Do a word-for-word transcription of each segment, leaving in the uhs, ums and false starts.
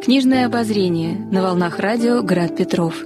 Книжное обозрение на волнах радио «Град Петров».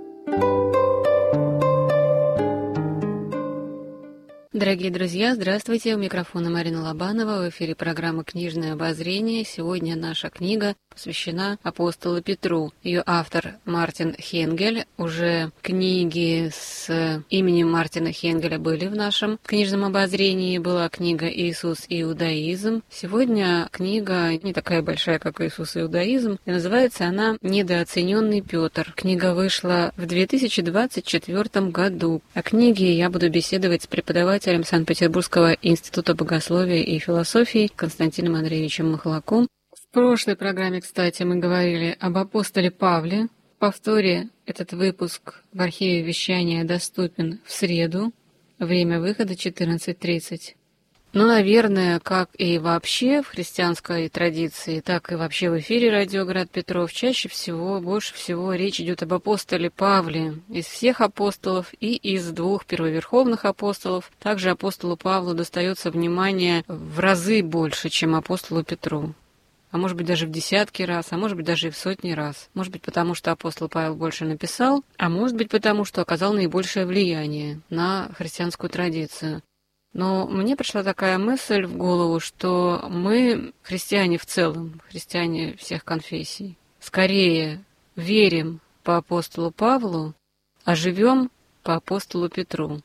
Дорогие друзья, здравствуйте. У микрофона Марина Лобанова. В эфире программа «Книжное обозрение». Сегодня наша книга посвящена апостолу Петру. Ее автор Мартин Хенгель. Уже книги с именем Мартина Хенгеля были в нашем книжном обозрении. Была книга «Иисус и иудаизм». Сегодня книга не такая большая, как «Иисус и иудаизм», и называется она «Недооцененный Петр». Книга вышла в две тысячи двадцать четвёртом году. О книге я буду беседовать с преподавателем Санкт-Петербургского института богословия и философии Константином Андреевичем Махлаком. В прошлой программе, кстати, мы говорили об апостоле Павле. В повторе этот выпуск в архиве вещания доступен в среду. Время выхода четырнадцать тридцать. Ну, наверное, как и вообще в христианской традиции, так и вообще в эфире радио «Град Петров» чаще всего, больше всего речь идет об апостоле Павле. Из всех апостолов и из двух первоверховных апостолов также апостолу Павлу достается внимание в разы больше, чем апостолу Петру. А может быть, даже в десятки раз, а может быть, даже и в сотни раз. Может быть, потому что апостол Павел больше написал, а может быть, потому что оказал наибольшее влияние на христианскую традицию. Но мне пришла такая мысль в голову, что мы, христиане в целом, христиане всех конфессий, скорее верим по апостолу Павлу, а живем по апостолу Петру.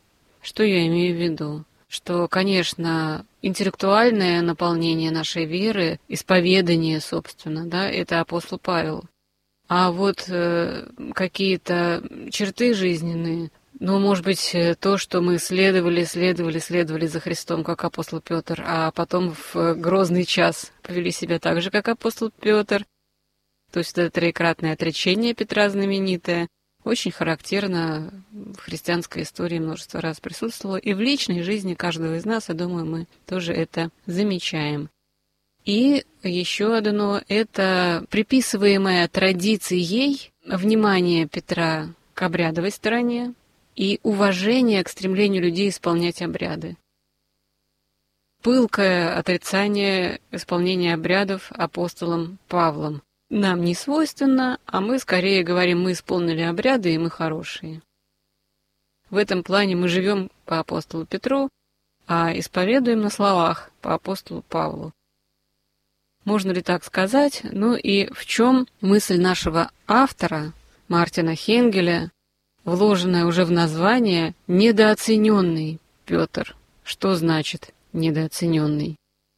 Что я имею в виду? Что, конечно, интеллектуальное наполнение нашей веры, исповедание, собственно, да, это апостол Павел. А вот э, какие-то черты жизненные, ну, может быть, то, что мы следовали, следовали, следовали за Христом, как апостол Петр, а потом в грозный час повели себя так же, как апостол Петр. То есть это троекратное отречение Петра знаменитое, очень характерно в христианской истории множество раз присутствовало. И в личной жизни каждого из нас, я думаю, мы тоже это замечаем. И еще одно – это приписываемое традицией внимание Петра к обрядовой стороне и уважение к стремлению людей исполнять обряды. Пылкое отрицание исполнения обрядов апостолом Павлом нам не свойственно, а мы скорее говорим, мы исполнили обряды, и мы хорошие. В этом плане мы живем по апостолу Петру, а исповедуем на словах по апостолу Павлу. Можно ли так сказать? Ну и в чем мысль нашего автора, Мартина Хенгеля, вложенная уже в название «Недооцененный Петр». Что значит «недооцененный»?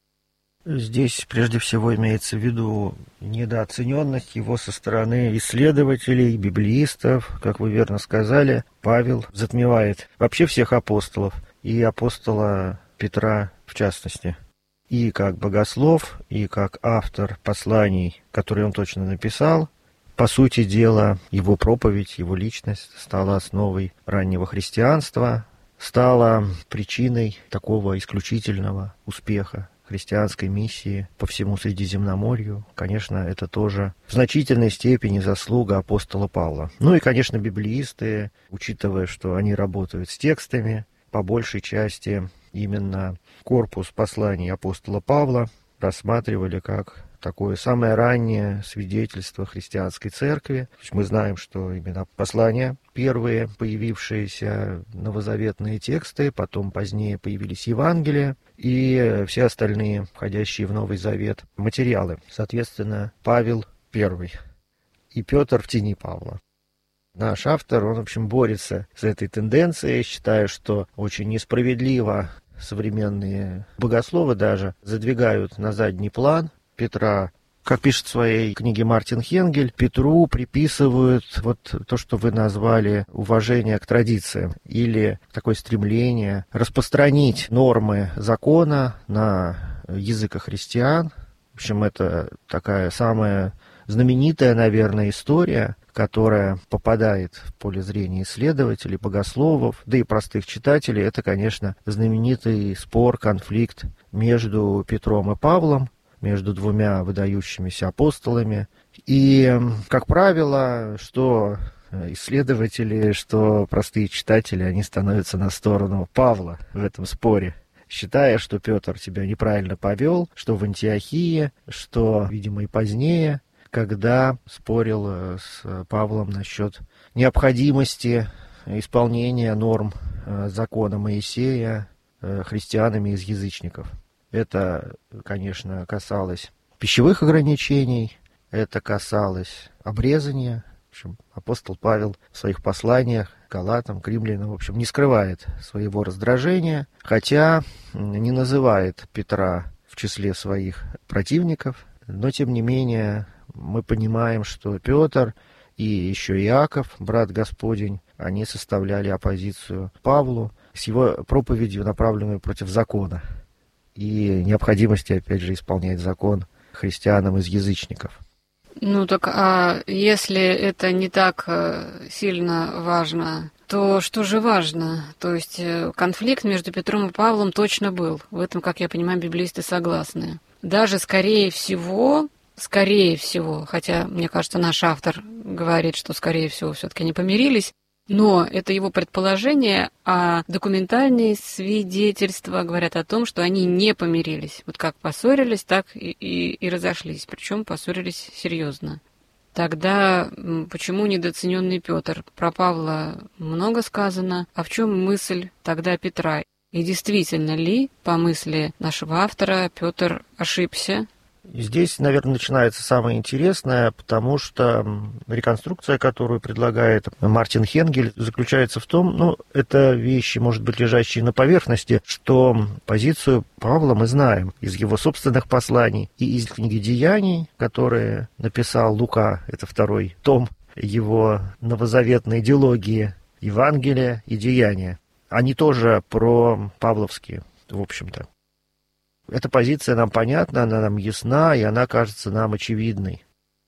Здесь прежде всего имеется в виду недооцененность его со стороны исследователей, библеистов. Как вы верно сказали, Павел затмевает вообще всех апостолов, и апостола Петра в частности. И как богослов, и как автор посланий, которые он точно написал. По сути дела, его проповедь, его личность стала основой раннего христианства, стала причиной такого исключительного успеха христианской миссии по всему Средиземноморью. Конечно, это тоже в значительной степени заслуга апостола Павла. Ну и, конечно, библеисты, учитывая, что они работают с текстами, по большей части именно корпус посланий апостола Павла рассматривали как такое самое раннее свидетельство христианской церкви. Мы знаем, что именно послания, первые появившиеся новозаветные тексты, потом позднее появились Евангелия и все остальные, входящие в Новый Завет, материалы. Соответственно, Павел первый и Петр в тени Павла. Наш автор, он, в общем, борется с этой тенденцией, считая, что очень несправедливо современные богословы даже задвигают на задний план Петра. Как пишет в своей книге Мартин Хенгель, Петру приписывают вот то, что вы назвали уважение к традициям, или такое стремление распространить нормы закона на язык христиан. В общем, это такая самая знаменитая, наверное, история, которая попадает в поле зрения исследователей, богословов, да и простых читателей. Это, конечно, знаменитый спор, конфликт между Петром и Павлом, между двумя выдающимися апостолами. И, как правило, что исследователи, что простые читатели, они становятся на сторону Павла в этом споре, считая, что Петр тебя неправильно повел, что в Антиохии, что, видимо, и позднее, когда спорил с Павлом насчет необходимости исполнения норм закона Моисея христианами из язычников. Это, конечно, касалось пищевых ограничений, это касалось обрезания. В общем, апостол Павел в своих посланиях к Галатам, к римлянам, в общем, не скрывает своего раздражения, хотя не называет Петра в числе своих противников, но, тем не менее, мы понимаем, что Петр и еще Иаков, брат Господень, они составляли оппозицию Павлу с его проповедью, направленную против закона и необходимости, опять же, исполнять закон христианам из язычников. Ну так, а если это не так сильно важно, то что же важно? То есть конфликт между Петром и Павлом точно был. В этом, как я понимаю, библеисты согласны. Даже, скорее всего, скорее всего, хотя, мне кажется, наш автор говорит, что, скорее всего, все-таки они помирились, но это его предположение, а документальные свидетельства говорят о том, что они не помирились. Вот как поссорились, так и, и, и разошлись, причем поссорились серьезно. Тогда почему недооцененный Петр? Про Павла много сказано, а в чем мысль тогда Петра? И действительно ли, по мысли нашего автора, Петр ошибся? Здесь, наверное, начинается самое интересное, потому что реконструкция, которую предлагает Мартин Хенгель, заключается в том, ну, это вещи, может быть, лежащие на поверхности, что позицию Павла мы знаем из его собственных посланий и из книги «Деяний», которые написал Лука, это второй том его новозаветной идеологии, Евангелия и Деяния. Они тоже про павловские, в общем-то. Эта позиция нам понятна, она нам ясна, и она кажется нам очевидной.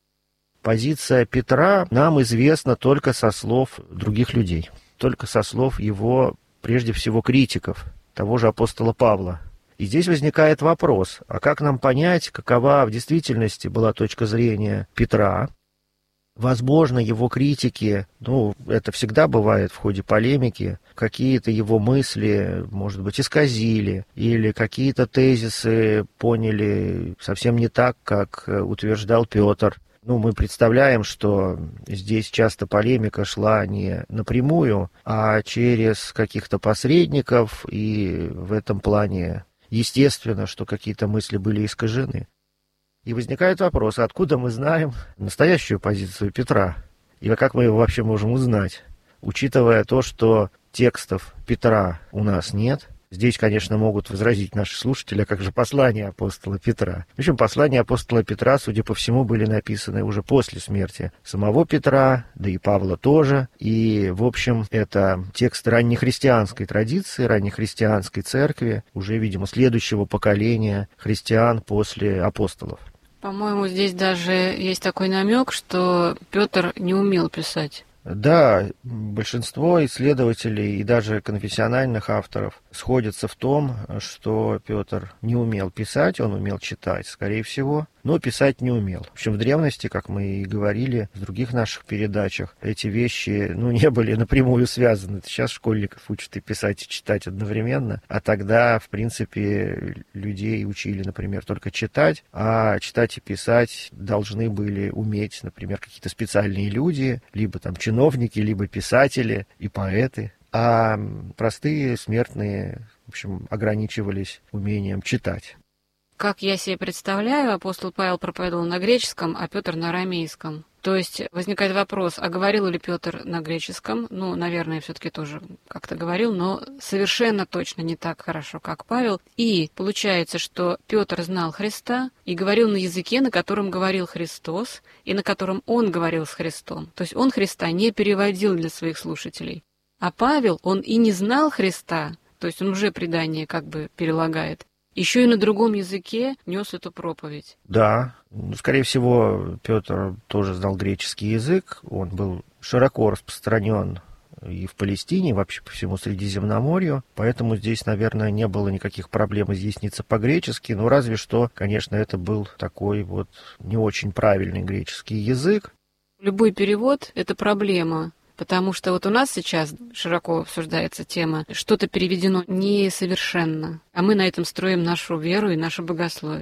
Позиция Петра нам известна только со слов других людей, только со слов его, прежде всего, критиков, того же апостола Павла. И здесь возникает вопрос, а как нам понять, какова в действительности была точка зрения Петра? Возможно, его критики, ну, это всегда бывает в ходе полемики, какие-то его мысли, может быть, исказили, или какие-то тезисы поняли совсем не так, как утверждал Петр. Ну, мы представляем, что здесь часто полемика шла не напрямую, а через каких-то посредников, и в этом плане естественно, что какие-то мысли были искажены. И возникает вопрос, откуда мы знаем настоящую позицию Петра? И как мы его вообще можем узнать? Учитывая то, что текстов Петра у нас нет. Здесь, конечно, могут возразить наши слушатели, а как же послания апостола Петра? В общем, послания апостола Петра, судя по всему, были написаны уже после смерти самого Петра, да и Павла тоже. И, в общем, это текст раннехристианской традиции, раннехристианской церкви, уже, видимо, следующего поколения христиан после апостолов. По-моему, здесь даже есть такой намек, что Петр не умел писать. Да, большинство исследователей и даже конфессиональных авторов сходятся в том, что Петр не умел писать, он умел читать, скорее всего, но писать не умел. В общем, в древности, как мы и говорили в других наших передачах, эти вещи, ну, не были напрямую связаны. Сейчас школьников учат и писать, и читать одновременно, а тогда, в принципе, людей учили, например, только читать, а читать и писать должны были уметь, например, какие-то специальные люди, либо там чиновники, либо писатели и поэты. А простые смертные, в общем, ограничивались умением читать. Как я себе представляю, апостол Павел проповедовал на греческом, а Петр на арамейском. То есть возникает вопрос, а говорил ли Петр на греческом? Ну, наверное, все-таки тоже как-то говорил, но совершенно точно не так хорошо, как Павел. И получается, что Петр знал Христа и говорил на языке, на котором говорил Христос, и на котором он говорил с Христом. То есть он Христа не переводил для своих слушателей. А Павел, он и не знал Христа, то есть он уже предание как бы перелагает, еще и на другом языке нес эту проповедь. Да, скорее всего, Петр тоже знал греческий язык, он был широко распространен и в Палестине, и вообще по всему Средиземноморью, поэтому здесь, наверное, не было никаких проблем изъясниться по-гречески, но разве что, конечно, это был такой вот не очень правильный греческий язык. Любой перевод — это проблема. Потому что вот у нас сейчас широко обсуждается тема, что-то переведено несовершенно, а мы на этом строим нашу веру и наше богословие.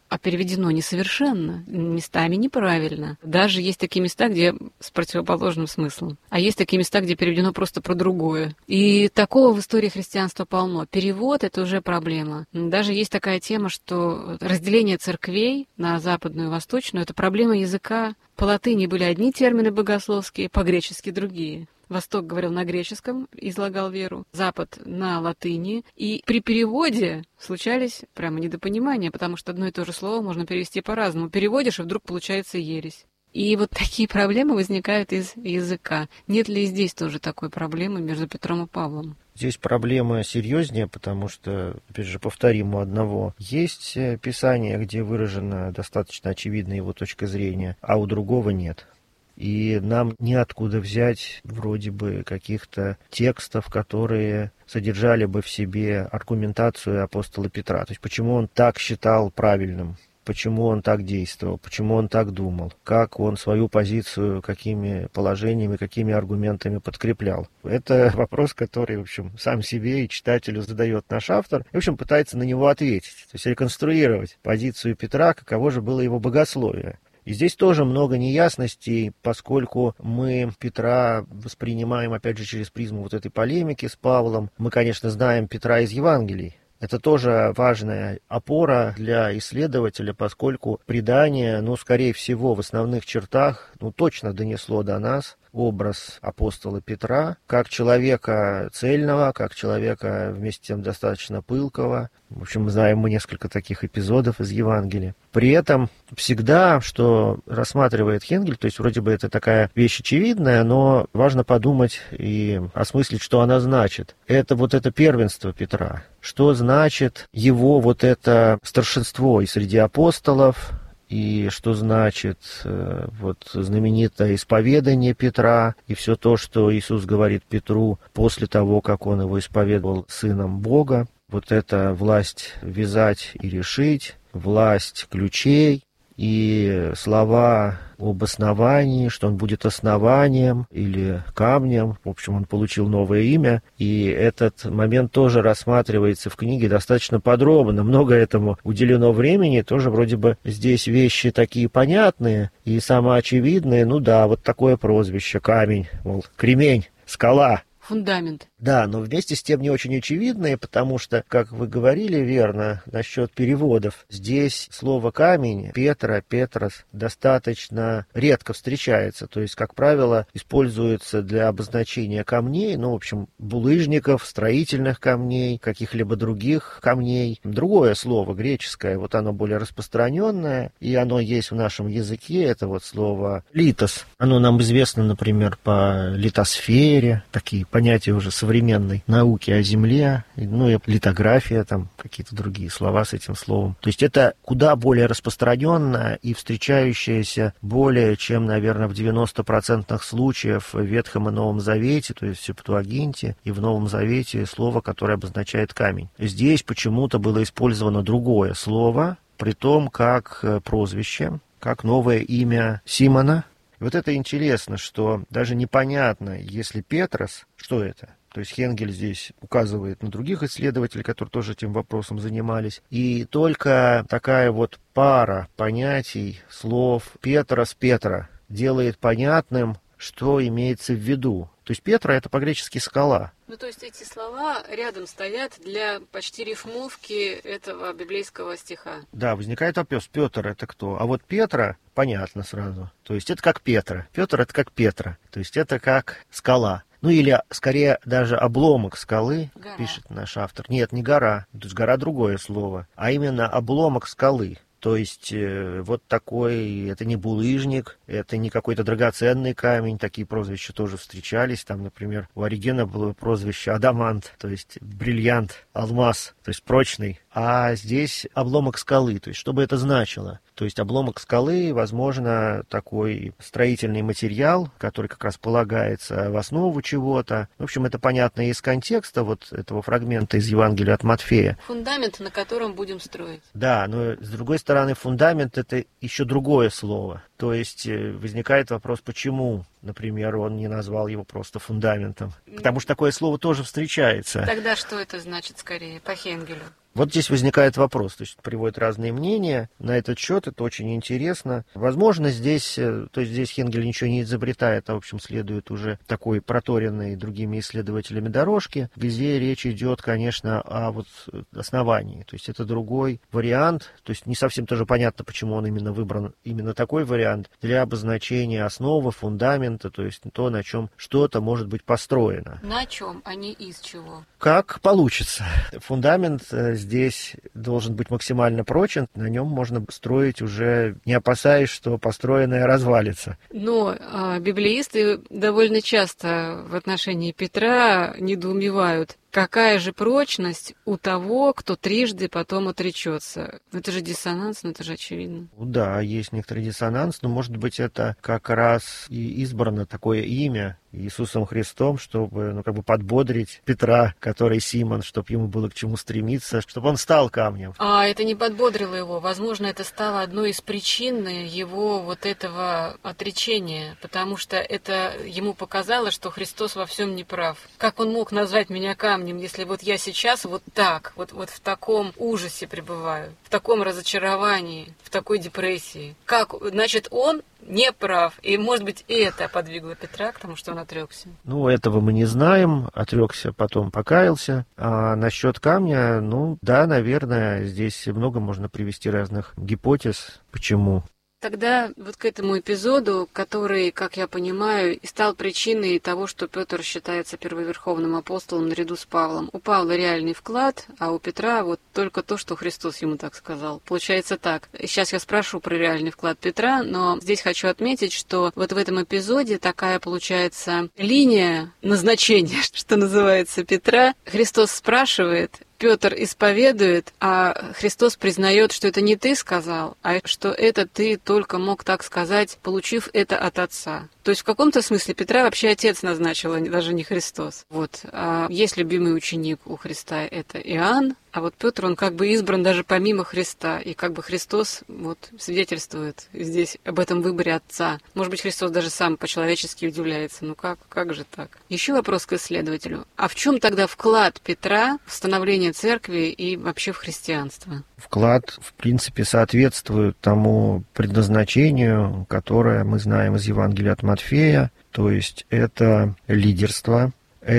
а переведено несовершенно, местами неправильно. Даже есть такие места, где с противоположным смыслом, а есть такие места, где переведено просто про другое. И такого в истории христианства полно. Перевод — это уже проблема. Даже есть такая тема, что разделение церквей на западную и восточную — это проблема языка. По латыни были одни термины богословские, по-гречески другие. Восток говорил на греческом, излагал веру, Запад на латыни. И при переводе случались прямо недопонимания, потому что одно и то же слово можно перевести по-разному. Переводишь, и вдруг получается ересь. И вот такие проблемы возникают из языка. Нет ли здесь тоже такой проблемы между Петром и Павлом? Здесь проблема серьезнее, потому что, опять же, повторим у одного. Есть писание, где выражена достаточно очевидная его точка зрения, а у другого нет. И нам неоткуда взять вроде бы каких-то текстов, которые содержали бы в себе аргументацию апостола Петра. То есть почему он так считал правильным, почему он так действовал, почему он так думал, как он свою позицию, какими положениями, какими аргументами подкреплял. Это вопрос, который, в общем, сам себе и читателю задает наш автор, и, в общем, пытается на него ответить, то есть реконструировать позицию Петра, каково же было его богословие. И здесь тоже много неясностей, поскольку мы Петра воспринимаем, опять же, через призму вот этой полемики с Павлом. Мы, конечно, знаем Петра из Евангелий. Это тоже важная опора для исследователя, поскольку предание, ну, скорее всего, в основных чертах, ну, точно донесло до нас образ апостола Петра, как человека цельного, как человека вместе с тем достаточно пылкого. В общем, мы знаем мы несколько таких эпизодов из Евангелия. При этом всегда, что рассматривает Хенгель, то есть вроде бы это такая вещь очевидная, но важно подумать и осмыслить, что она значит. Это вот это первенство Петра. Что значит его вот это старшинство и среди апостолов, и что значит э, вот знаменитое исповедание Петра, и все то, что Иисус говорит Петру после того, как он его исповедовал сыном Бога. Вот эта власть вязать и решить, власть ключей, и слова об основании, что он будет основанием или камнем. В общем, он получил новое имя, и этот момент тоже рассматривается в книге достаточно подробно. Много этому уделено времени, тоже вроде бы здесь вещи такие понятные и самоочевидные. Ну да, вот такое прозвище, камень, мол, кремень, скала. Фундамент. Да, но вместе с тем не очень очевидные, потому что, как вы говорили верно насчет переводов, здесь слово «камень», «петра», «петрос» достаточно редко встречается. То есть, как правило, используется для обозначения камней, ну, в общем, булыжников, строительных камней, каких-либо других камней. Другое слово, греческое, вот оно более распространенное, и оно есть в нашем языке, это вот слово «литос». Оно нам известно, например, по литосфере, такие понятия уже современной науки о Земле, ну и литография, там какие-то другие слова с этим словом. То есть это куда более распространенно и встречающееся более чем, наверное, в девяноста процентах случаев в Ветхом и Новом Завете, то есть в Септуагинте и в Новом Завете слово, которое обозначает камень. Здесь почему-то было использовано другое слово, при том как прозвище, как новое имя Симона. И вот это интересно, что даже непонятно, если Петрос, что это? То есть Хенгель здесь указывает на других исследователей, которые тоже этим вопросом занимались. И только такая вот пара понятий, слов Петрос, Петра делает понятным, что имеется в виду. То есть Петра — это по-гречески скала. Ну, то есть эти слова рядом стоят для почти рифмовки этого библейского стиха. Да, возникает вопрос, Петр — это кто? А вот Петра — понятно сразу. То есть это как Петра. Петр — это как Петра. То есть это как скала. Ну или, скорее, даже обломок скалы, гора. Пишет наш автор. Нет, не гора. То есть гора — другое слово. А именно обломок скалы. То есть э, вот такой, это не булыжник, это не какой-то драгоценный камень, такие прозвища тоже встречались. Там, например, у Оригена было прозвище адамант, то есть бриллиант, алмаз, то есть прочный. А здесь обломок скалы, то есть что бы это значило? То есть обломок скалы, возможно, такой строительный материал, который как раз полагается в основу чего-то. В общем, это понятно из контекста вот этого фрагмента из Евангелия от Матфея. Фундамент, на котором будем строить. Да, но с другой стороны, фундамент — это еще другое слово. То есть возникает вопрос, почему, например, он не назвал его просто фундаментом. Потому что такое слово тоже встречается. Тогда что это значит скорее по Хенгелю? Вот здесь возникает вопрос, то есть приводят разные мнения на этот счет, это очень интересно. Возможно, здесь, то есть здесь Хенгель ничего не изобретает, а, в общем, следует уже такой проторенной другими исследователями дорожки, где речь идет, конечно, о вот основании, то есть это другой вариант, то есть не совсем тоже понятно, почему он именно выбран, именно такой вариант для обозначения основы, фундамента, то есть то, на чем что-то может быть построено. На чем, а не из чего? Как получится. Фундамент здесь должен быть максимально прочен, на нем можно строить уже, не опасаясь, что построенное развалится. Но а, библеисты довольно часто в отношении Петра недоумевают, какая же прочность у того, кто трижды потом отречется. Это же диссонанс, ну это же очевидно. Да, есть некоторый диссонанс, но, может быть, это как раз и избрано такое имя Иисусом Христом, чтобы, ну, как бы подбодрить Петра, который Симон, чтобы ему было к чему стремиться, чтобы он стал камнем. А это не подбодрило его. Возможно, это стало одной из причин его вот этого отречения, потому что это ему показало, что Христос во всем не прав. Как он мог назвать меня камнем, если вот я сейчас вот так, вот, вот в таком ужасе пребываю, в таком разочаровании, в такой депрессии? Как, значит, он не прав. И, может быть, и это подвигло Петра к тому, что он отрекся. Ну, этого мы не знаем. Отрекся, потом покаялся. А насчет камня, ну, да, наверное, здесь много можно привести разных гипотез. Почему? Тогда вот к этому эпизоду, который, как я понимаю, и стал причиной того, что Петр считается первоверховным апостолом наряду с Павлом. У Павла реальный вклад, а у Петра вот только то, что Христос ему так сказал. Получается так. Сейчас я спрошу про реальный вклад Петра, но здесь хочу отметить, что вот в этом эпизоде такая получается линия назначения, что называется, Петра. Христос спрашивает, Петр исповедует, а Христос признает, что это не ты сказал, а что это ты только мог так сказать, получив это от Отца. То есть в каком-то смысле Петра вообще Отец назначил, а даже не Христос. Вот. А есть любимый ученик у Христа, это Иоанн, а вот Петр, он как бы избран даже помимо Христа, и как бы Христос вот свидетельствует здесь об этом выборе Отца. Может быть, Христос даже сам по-человечески удивляется. Ну как, как же так? Еще вопрос к исследователю. А в чем тогда вклад Петра в становление церкви и вообще в христианство? Вклад, в принципе, соответствует тому предназначению, которое мы знаем из Евангелия от Матфея, то есть это лидерство,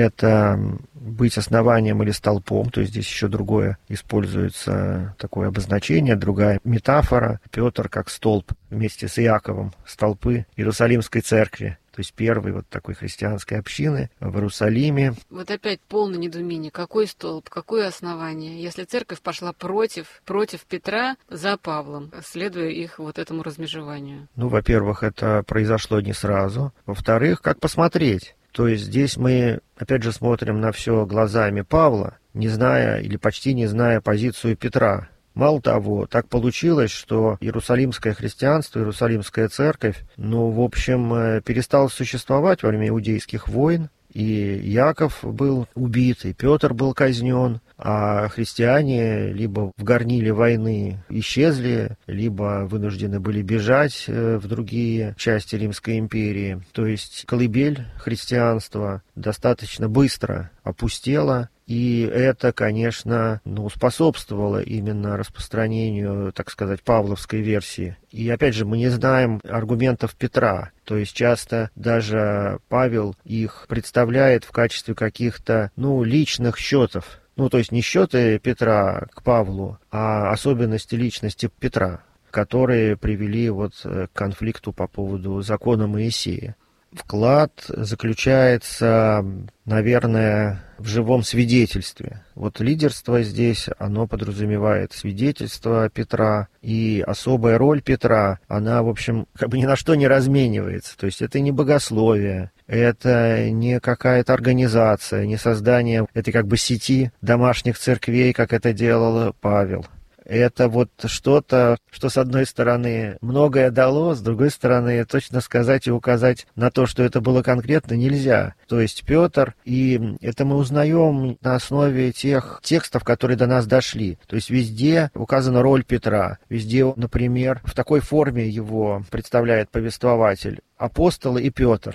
это быть основанием или столпом, то есть здесь еще другое используется такое обозначение, другая метафора. Петр как столб вместе с Иаковом столпы Иерусалимской церкви. То есть первой вот такой христианской общины в Иерусалиме. Вот опять полное недоумение. Какой столб, какое основание? Если церковь пошла против, против Петра за Павлом, следуя их вот этому размежеванию. Ну, во-первых, это произошло не сразу. Во-вторых, как посмотреть? То есть здесь мы, опять же, смотрим на все глазами Павла, не зная или почти не зная позицию Петра. Мало того, так получилось, что иерусалимское христианство, иерусалимская церковь, ну, в общем, перестала существовать во время иудейских войн, и Яков был убит, и Петр был казнен, а христиане либо в горниле войны исчезли, либо вынуждены были бежать в другие части Римской империи. То есть колыбель христианства достаточно быстро опустела, и это, конечно, ну, способствовало именно распространению, так сказать, павловской версии. И опять же, мы не знаем аргументов Петра. То есть часто даже Павел их представляет в качестве каких-то, ну, личных счетов. Ну, то есть не счеты Петра к Павлу, а особенности личности Петра, которые привели вот к конфликту по поводу закона Моисея. Вклад заключается, наверное, в живом свидетельстве. Вот лидерство здесь, оно подразумевает свидетельство Петра, и особая роль Петра, она, в общем, как бы ни на что не разменивается. То есть это не богословие, это не какая-то организация, не создание этой как бы сети домашних церквей, как это делал Павел. Это вот что-то, что с одной стороны многое дало, с другой стороны точно сказать и указать на то, что это было конкретно, нельзя. То есть Петр, и это мы узнаем на основе тех текстов, которые до нас дошли. То есть везде указана роль Петра, везде, например, в такой форме его представляет повествователь апостолы и Петр.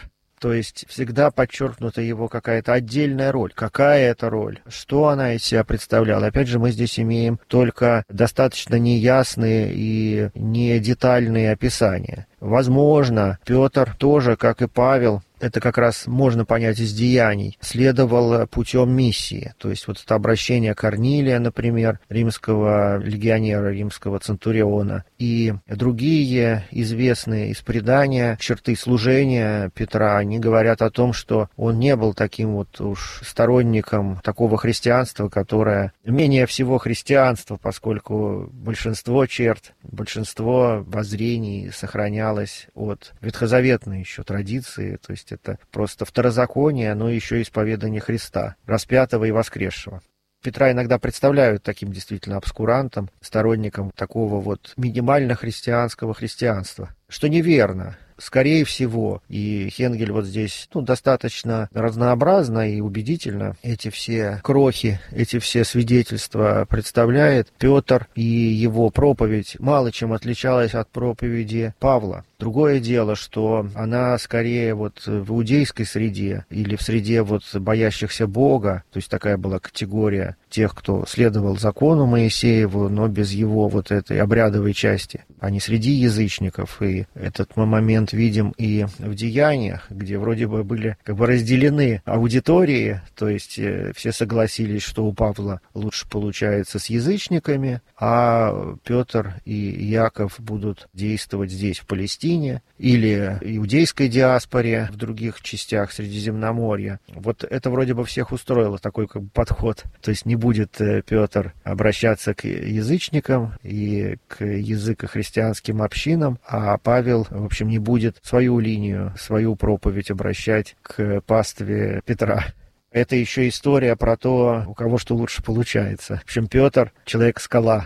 То есть всегда подчеркнута его какая-то отдельная роль. Какая это роль? Что она из себя представляла? Опять же, мы здесь имеем только достаточно неясные и не детальные описания. Возможно, Петр тоже, как и Павел, это как раз можно понять из деяний, следовал путем миссии. То есть вот это обращение Корнилия, например, римского легионера, римского центуриона, и другие известные из предания черты служения Петра, они говорят о том, что он не был таким вот уж сторонником такого христианства, которое менее всего христианство, поскольку большинство черт, большинство воззрений сохранялось от ветхозаветной еще традиции, то есть это просто второзаконие, но еще и исповедание Христа, распятого и воскресшего. Петра иногда представляют таким действительно обскурантом, сторонником такого вот минимально христианского христианства, что неверно. Скорее всего, и Хенгель вот здесь ну, достаточно разнообразно и убедительно эти все крохи, эти все свидетельства представляет. Петр и его проповедь мало чем отличалась от проповеди Павла. Другое дело, что она скорее вот в иудейской среде или в среде вот боящихся Бога, то есть такая была категория тех, кто следовал закону Моисееву, но без его вот этой обрядовой части, а не среди язычников. И этот мы момент видим и в деяниях, где вроде бы были как бы разделены аудитории, то есть все согласились, что у Павла лучше получается с язычниками, а Петр и Яков будут действовать здесь, в Палестине, или иудейской диаспоре в других частях Средиземноморья. Вот это вроде бы всех устроило, такой как бы подход. То есть не будет Петр обращаться к язычникам и к языко-христианским общинам, а Павел, в общем, не будет свою линию, свою проповедь обращать к пастве Петра. Это еще история про то, у кого что лучше получается. В общем, Петр, человек-скала,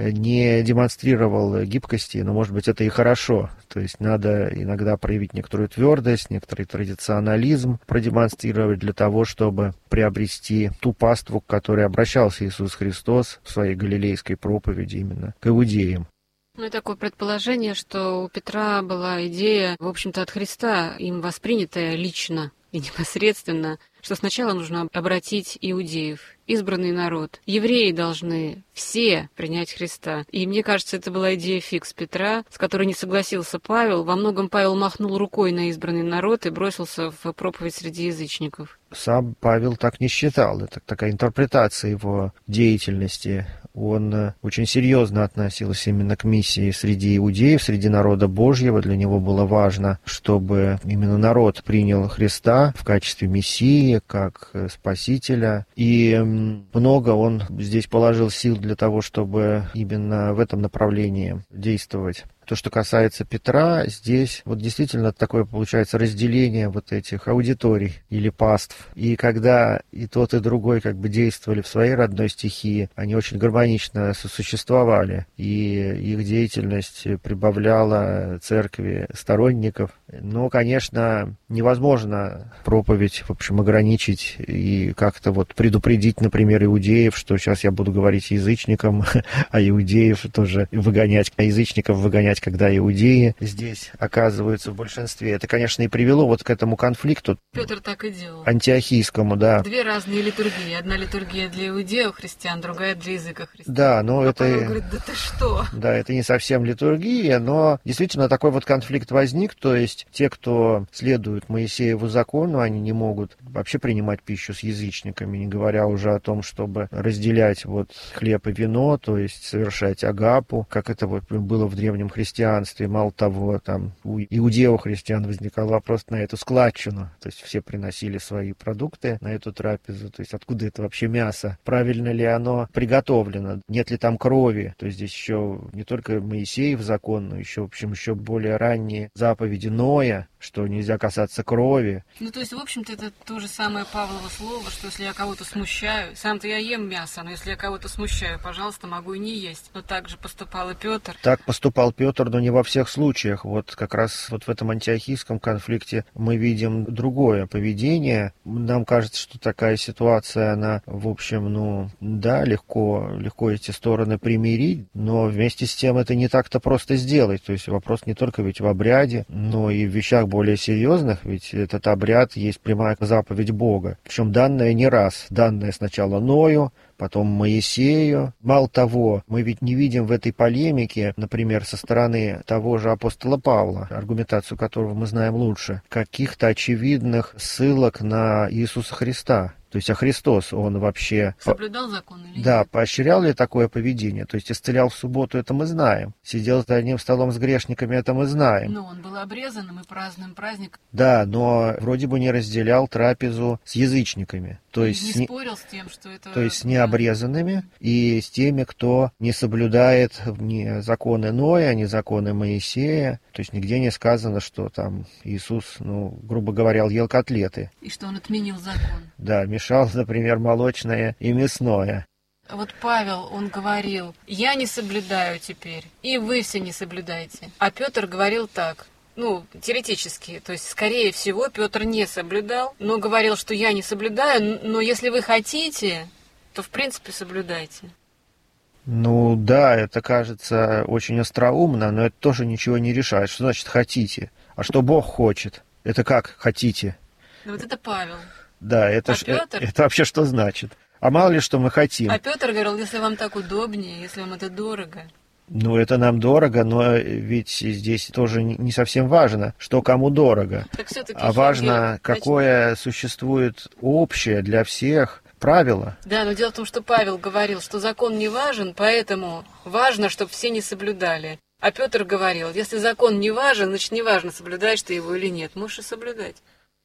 не демонстрировал гибкости, но, может быть, это и хорошо. То есть надо иногда проявить некоторую твердость, некоторый традиционализм продемонстрировать для того, чтобы приобрести ту паству, к которой обращался Иисус Христос в своей галилейской проповеди именно к иудеям. Ну и такое предположение, что у Петра была идея, в общем-то, от Христа, им воспринятая лично и непосредственно, что сначала нужно обратить иудеев, избранный народ. Евреи должны все принять Христа. И мне кажется, это была идея фикс Петра, с которой не согласился Павел. Во многом Павел махнул рукой на избранный народ и бросился в проповедь среди язычников. Сам Павел так не считал. Это такая интерпретация его деятельности. Он очень серьезно относился именно к миссии среди иудеев, среди народа Божьего. Для него было важно, чтобы именно народ принял Христа в качестве мессии, как спасителя. И много он здесь положил сил для того, чтобы именно в этом направлении действовать. То, что касается Петра, здесь вот действительно такое получается разделение вот этих аудиторий или паств. И когда и тот, и другой как бы действовали в своей родной стихии, они очень гармонично сосуществовали. И их деятельность прибавляла церкви сторонников. Но, конечно, невозможно проповедь, в общем, ограничить и как-то вот предупредить, например, иудеев, что сейчас я буду говорить язычникам, а иудеев тоже выгонять, а язычников выгонять, когда иудеи здесь оказываются в большинстве. Это, конечно, и привело вот к этому конфликту. Петр так и делал. Антиохийскому, да. Две разные литургии. Одна литургия для иудеев христиан, другая для языка христиан. Да, но а это... Павел говорит, да ты что? Да, это не совсем литургия, но действительно такой вот конфликт возник, то есть те, кто следует Моисееву закону, они не могут вообще принимать пищу с язычниками, не говоря уже о том, чтобы разделять вот хлеб и вино, то есть совершать агапу, как это вот было в древнем христианстве. Мало того, там у иудео-христиан возникал вопрос на эту складчину, то есть все приносили свои продукты на эту трапезу, то есть откуда это вообще мясо, правильно ли оно приготовлено, нет ли там крови, то есть здесь еще не только Моисеев закон, но еще, в общем, еще более ранние заповеди Ноя, что нельзя касаться крови. Ну, то есть, в общем-то, это то же самое Павлово слово, что если я кого-то смущаю, сам-то я ем мясо, но если я кого-то смущаю, пожалуйста, могу и не есть. Но так же поступал и Петр. Так поступал Петр, но не во всех случаях. Вот как раз вот в этом антиохийском конфликте мы видим другое поведение. Нам кажется, что такая ситуация, она, в общем, ну, да, легко, легко эти стороны примирить, но вместе с тем это не так-то просто сделать. То есть вопрос не только ведь в обряде, но и в вещах более серьезных, ведь этот обряд есть прямая заповедь Бога. Причем данная не раз, данная сначала Ною, потом Моисею. Мало того, мы ведь не видим в этой полемике, например, со стороны того же апостола Павла, аргументацию которого мы знаем лучше, каких-то очевидных ссылок на Иисуса Христа. То есть, а Христос, он вообще... Соблюдал закон или нет? Да, поощрял ли такое поведение? То есть, исцелял в субботу, это мы знаем. Сидел за одним столом с грешниками, это мы знаем. Но он был обрезанным и праздным праздником. Да, но вроде бы не разделял трапезу с язычниками. То есть, не не спорил с тем, что это... То есть с необрезанными и с теми, кто не соблюдает ни законы Ноя, ни законы Моисея. То есть нигде не сказано, что там Иисус, ну, грубо говоря, ел котлеты. И что он отменил закон. Да, мешал, например, молочное и мясное. Вот Павел, он говорил, я не соблюдаю теперь, и вы все не соблюдаете. А Петр говорил так. Ну, теоретически, то есть, скорее всего, Петр не соблюдал, но говорил, что я не соблюдаю, но если вы хотите, то, в принципе, соблюдайте. Ну, да, это кажется очень остроумно, но это тоже ничего не решает. Что значит «хотите»? А что Бог хочет? Это как «хотите»? Ну, вот это Павел. Да, это, а ж, Петр... это вообще что значит? А мало ли, что мы хотим. А Петр говорил, если вам так удобнее, если вам это дорого... Ну, это нам дорого, но ведь здесь тоже не совсем важно, что кому дорого. А важно, какое существует общее для всех правило. Да, но дело в том, что Павел говорил, что закон не важен, поэтому важно, чтобы все не соблюдали. А Петр говорил, если закон не важен, значит, не важно, соблюдаешь ты его или нет. Можешь и соблюдать.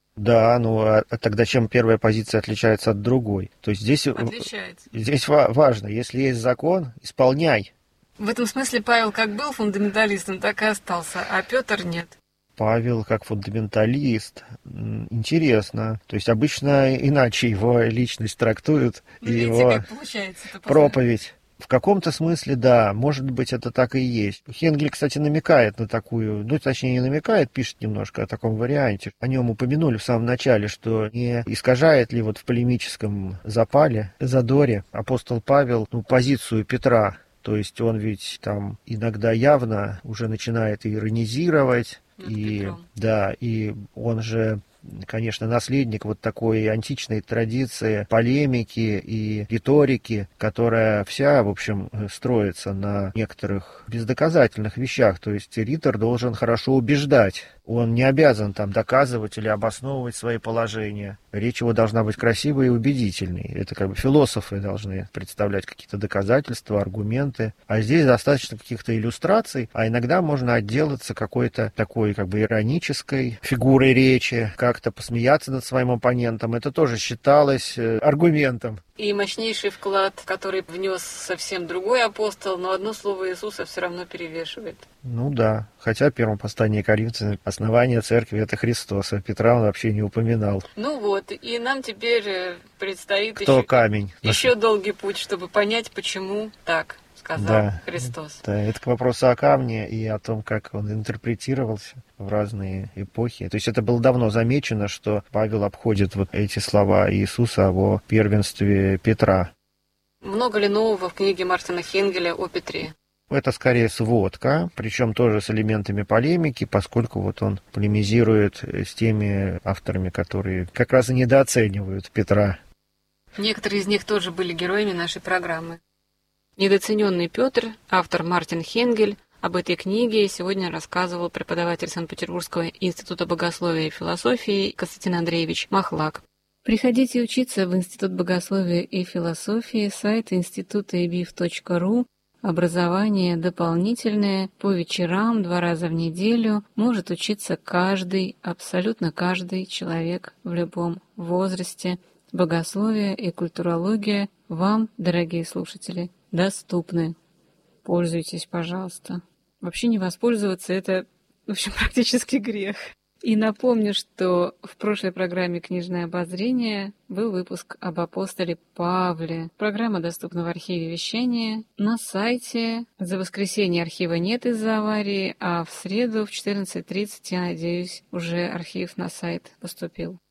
Да, ну а тогда чем первая позиция отличается от другой? То есть здесь, Отличается. Здесь важно, если есть закон, исполняй. В этом смысле Павел как был фундаменталистом, так и остался, а Петр нет. Павел как фундаменталист. Интересно. То есть обычно иначе его личность трактуют, ну, и видите, его как получается проповедь. В каком-то смысле, да, может быть, это так и есть. Хенгель, кстати, намекает на такую, ну, точнее, не намекает, пишет немножко о таком варианте. О нем упомянули в самом начале, что не искажает ли вот в полемическом запале, задоре апостол Павел, ну, позицию Петра. То есть он ведь там иногда явно уже начинает иронизировать. Над и Петром. Да, и он же, конечно, наследник вот такой античной традиции полемики и риторики, которая вся, в общем, строится на некоторых бездоказательных вещах. То есть ритор должен хорошо убеждать. Он не обязан там доказывать или обосновывать свои положения. Речь его должна быть красивой и убедительной. Это как бы философы должны представлять какие-то доказательства, аргументы. А здесь достаточно каких-то иллюстраций, а иногда можно отделаться какой-то такой как бы иронической фигурой речи, как-то посмеяться над своим оппонентом. Это тоже считалось аргументом. И мощнейший вклад, который внес совсем другой апостол, но одно слово Иисуса все равно перевешивает. Ну да, хотя в первом послании Коринфянам основание церкви — это Христос, а Петра он вообще не упоминал. Ну вот, и нам теперь предстоит Кто еще, камень? еще долгий путь, чтобы понять, почему так сказал да, Христос. Да, это к вопросу о камне и о том, как он интерпретировался в разные эпохи. То есть это было давно замечено, что Павел обходит вот эти слова Иисуса о первенстве Петра. Много ли нового в книге Мартина Хенгеля о Петре? Это скорее сводка, причем тоже с элементами полемики, поскольку вот он полемизирует с теми авторами, которые как раз и недооценивают Петра. Некоторые из них тоже были героями нашей программы. Недооцененный Петр, автор Мартин Хенгель, об этой книге сегодня рассказывал преподаватель Санкт-Петербургского института богословия и философии Константин Андреевич Махлак. Приходите учиться в Институт богословия и философии, сайт института и би эф точка ру. Образование дополнительное, по вечерам, два раза в неделю, может учиться каждый, абсолютно каждый человек в любом возрасте. Богословие и культурология вам, дорогие слушатели, доступны. Пользуйтесь, пожалуйста. Вообще не воспользоваться — это, в общем, практически грех. И напомню, что в прошлой программе «Книжное обозрение» был выпуск об апостоле Павле. Программа доступна в архиве вещания на сайте. За воскресенье архива нет из-за аварии, а в среду в четырнадцать тридцать, я надеюсь, уже архив на сайт поступил.